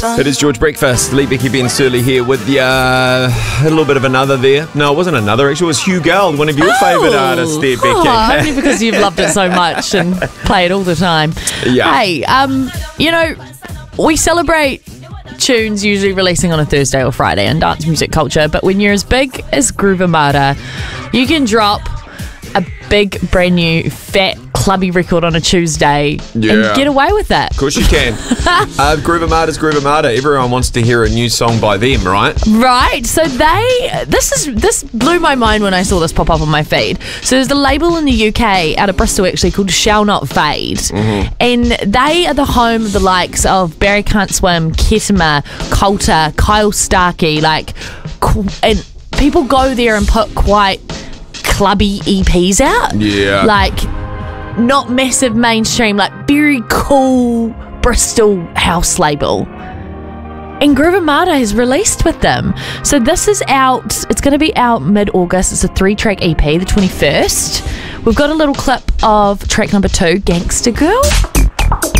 It is George Breakfast. Lee, Becky, Ben Surley here with a little bit of another there. No, it wasn't another. Actually, it was Hugh Geld, one of your favourite artists there, Becky. Only because you've loved it so much and play it all the time. Yeah. Hey, we celebrate tunes usually releasing on a Thursday or Friday in dance music culture, but when you're as big as Groove Armada, you can drop a big, brand new, fat, clubby record on a Tuesday and get away with that. Of course you can. Groove Armada's Groove Armada. Everyone wants to hear a new song by them, right? Right. So this blew my mind when I saw this pop up on my feed. So there's a label in the UK out of Bristol actually called Shall Not Fade. Mm-hmm. And they are the home of the likes of Barry Can't Swim, Ketama, Coulter, Kyle Starkey, and people go there and put quite clubby EPs out. Yeah. Not massive mainstream, very cool Bristol house label. And Groove Armada has released with them. So this is out, it's going to be out mid-August. It's a 3-track EP, the 21st. We've got a little clip of track number 2, Gangster Girl.